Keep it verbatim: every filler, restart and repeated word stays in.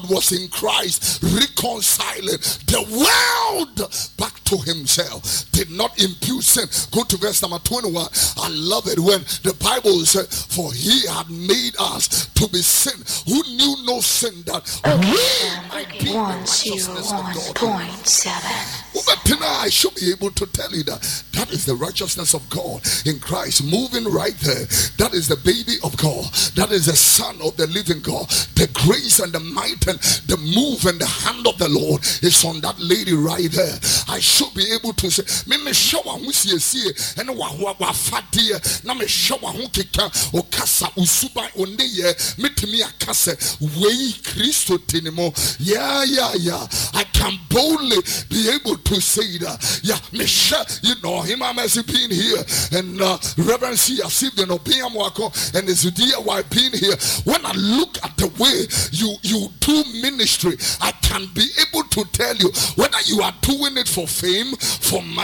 was in Christ, reconciling the world back to himself, did not impute sin. Go to verse number twenty-one. I love it when the Bible said, for he had made us to be sin who knew no sin, that we might be the righteousness of God. I should be able to tell you that that is the righteousness of God in Christ, moving right there. That is the baby of God. That is the son of the living God. The grace and the might and the move and the hand of the Lord is on that lady right there. I should be able to say, me me show who see see and wa wa wa fadia na me show who kika o kasa usuba onde ye metimi akase we Christo tinimo. Yeah, yeah, yeah. I can boldly be able to say that. Yeah, me sure you know him. I'm as being here and uh, Reverend C. I've seen the Obiam Wako and the Zudia wife being here. When I look at the way you you do ministry, I can be able to tell you whether you are doing it for fame, for money,